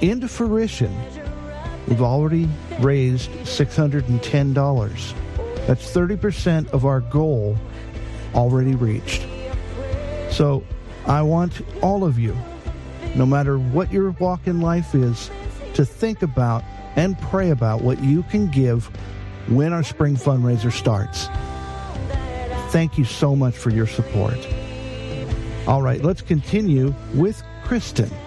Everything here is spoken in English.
into fruition, we've already raised $610. That's 30% of our goal already reached. So I want all of you, no matter what your walk in life is, to think about and pray about what you can give when our spring fundraiser starts. Thank you so much for your support. All right, let's continue with Kristen.